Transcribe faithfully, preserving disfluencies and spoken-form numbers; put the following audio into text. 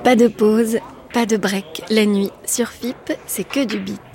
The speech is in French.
Pas de pause, pas de break. La nuit, sur F I P, c'est que du beat.